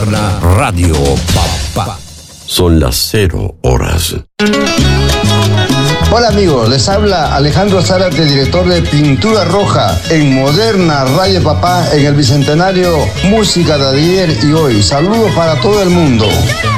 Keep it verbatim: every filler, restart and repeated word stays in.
Moderna Radio, papá. Son las cero horas. Hola amigos, les habla Alejandro Zárate, director de Pintura Roja en Moderna Radio Papá en el Bicentenario Música de ayer y hoy. Saludos para todo el mundo.